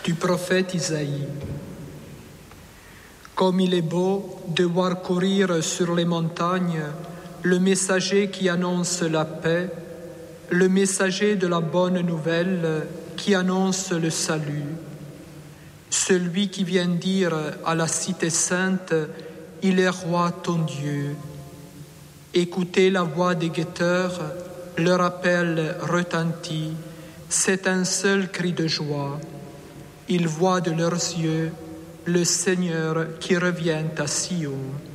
Du prophète Isaïe. Comme il est beau de voir courir sur les montagnes le messager qui annonce la paix, le messager de la bonne nouvelle qui annonce le salut, celui qui vient dire à la cité sainte, il est roi ton Dieu. Écoutez la voix des guetteurs, leur appel retentit, c'est un seul cri de joie. Ils voient de leurs yeux le Seigneur qui revient à Sion.